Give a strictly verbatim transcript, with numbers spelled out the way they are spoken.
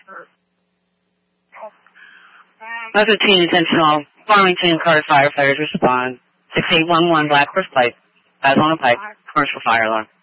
That's routine intentional. Farmington Carter firefighters respond. six eight one one Black Horse Pike. Guys on a pipe. Commercial fire alarm.